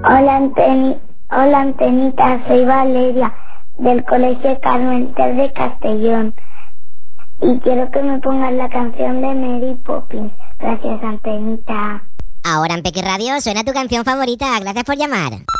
Hola Antenita, soy Valeria del Colegio Carmen Ter de Castellón y quiero que me pongas la canción de Mary Poppins. Gracias Antenita. Ahora en Pequi Radio suena tu canción favorita. Gracias por llamar.